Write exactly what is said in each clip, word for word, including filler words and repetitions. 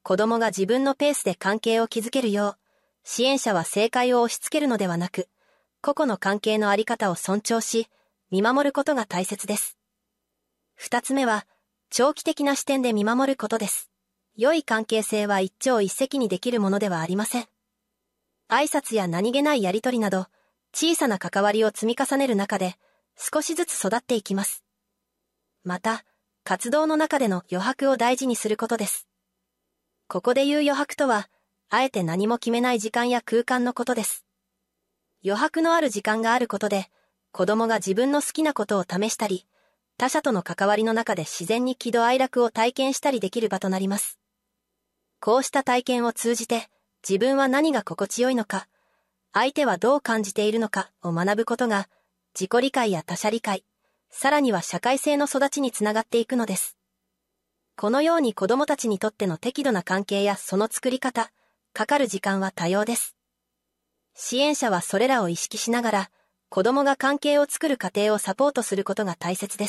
子供が自分のペースで関係を築けるよう、支援者は正解を押し付けるのではなく、個々の関係のあり方を尊重し、見守ることが大切です。二つ目は、長期的な視点で見守ることです。良い関係性は一朝一夕にできるものではありません。挨拶や何気ないやりとりなど、小さな関わりを積み重ねる中で、少しずつ育っていきます。また、活動の中での余白を大事にすることです。ここで言う余白とは、あえて何も決めない時間や空間のことです。余白のある時間があることで、子供が自分の好きなことを試したり、他者との関わりの中で自然に喜怒哀楽を体験したりできる場となります。こうした体験を通じて、自分は何が心地よいのか、相手はどう感じているのかを学ぶことが、自己理解や他者理解、さらには社会性の育ちにつながっていくのです。このように子供たちにとっての適度な関係やその作り方、かかる時間は多様です。支援者はそれらを意識しながら、子供が関係を作る過程をサポートすることが大切です。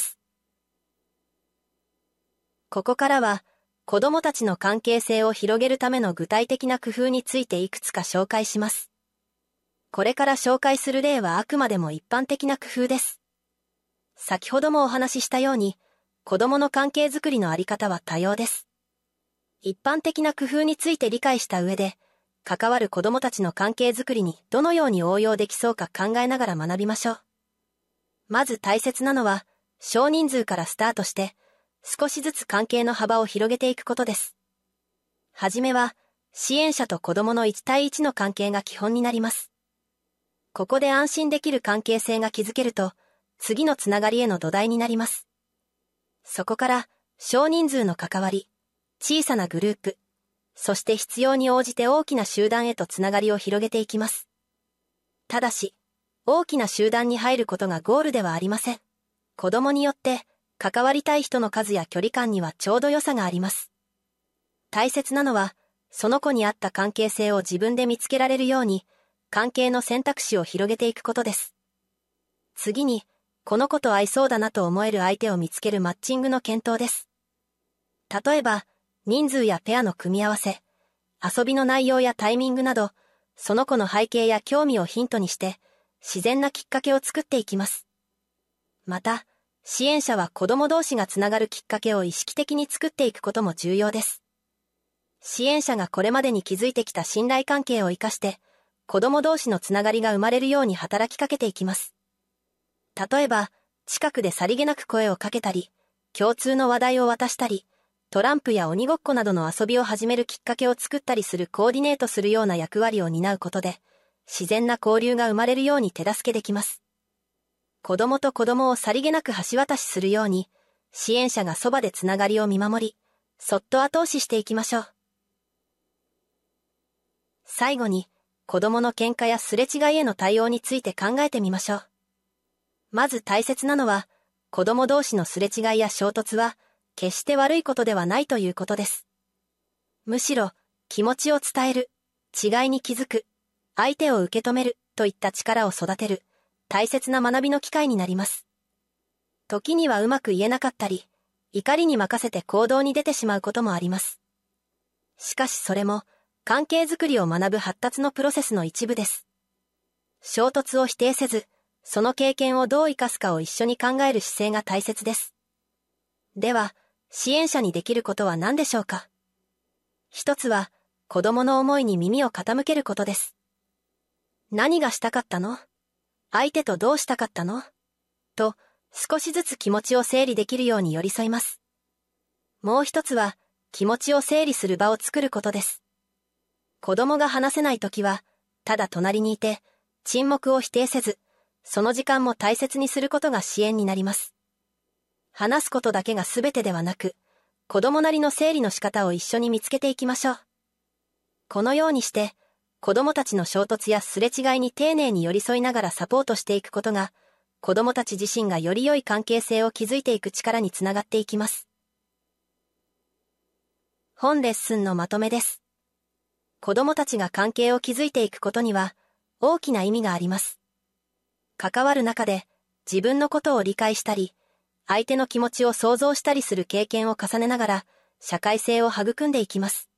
ここからは、子供たちの関係性を広げるための具体的な工夫についていくつか紹介します。これから紹介する例はあくまでも一般的な工夫です。先ほどもお話ししたように、子供の関係づくりのあり方は多様です。一般的な工夫について理解した上で、関わる子供たちの関係づくりにどのように応用できそうか考えながら学びましょう。まず大切なのは、少人数からスタートして、少しずつ関係の幅を広げていくことです。はじめは、支援者と子供のいち対いちの関係が基本になります。ここで安心できる関係性が築けると、次のつながりへの土台になります。そこから、少人数の関わり、小さなグループ、そして必要に応じて大きな集団へとつながりを広げていきます。ただし、大きな集団に入ることがゴールではありません。子供によって、関わりたい人の数や距離感にはちょうど良さがあります。大切なのは、その子に合った関係性を自分で見つけられるように、関係の選択肢を広げていくことです。次に、この子と合いそうだなと思える相手を見つけるマッチングの検討です。例えば、人数やペアの組み合わせ、遊びの内容やタイミングなど、その子の背景や興味をヒントにして、自然なきっかけを作っていきます。また、支援者は子供同士がつながるきっかけを意識的に作っていくことも重要です。支援者がこれまでに築いてきた信頼関係を生かして、子供同士のつながりが生まれるように働きかけていきます。例えば、近くでさりげなく声をかけたり、共通の話題を渡したり、トランプや鬼ごっこなどの遊びを始めるきっかけを作ったりするコーディネートするような役割を担うことで、自然な交流が生まれるように手助けできます。子供と子供をさりげなく橋渡しするように、支援者がそばでつながりを見守り、そっと後押ししていきましょう。最後に、子供の喧嘩やすれ違いへの対応について考えてみましょう。まず大切なのは、子供同士のすれ違いや衝突は、決して悪いことではないということです。むしろ、気持ちを伝える、違いに気づく、相手を受け止めるといった力を育てる、大切な学びの機会になります。時にはうまく言えなかったり、怒りに任せて行動に出てしまうこともあります。しかしそれも、関係づくりを学ぶ発達のプロセスの一部です。衝突を否定せず、その経験をどう生かすかを一緒に考える姿勢が大切です。では、支援者にできることは何でしょうか？一つは、子供の思いに耳を傾けることです。何がしたかったの？相手とどうしたかったの？と、少しずつ気持ちを整理できるように寄り添います。もう一つは、気持ちを整理する場を作ることです。子供が話せないときは、ただ隣にいて、沈黙を否定せず、その時間も大切にすることが支援になります。話すことだけが全てではなく、子供なりの整理の仕方を一緒に見つけていきましょう。このようにして、子供たちの衝突やすれ違いに丁寧に寄り添いながらサポートしていくことが、子供たち自身がより良い関係性を築いていく力につながっていきます。本レッスンのまとめです。子供たちが関係を築いていくことには、大きな意味があります。関わる中で、自分のことを理解したり、相手の気持ちを想像したりする経験を重ねながら、社会性を育んでいきます。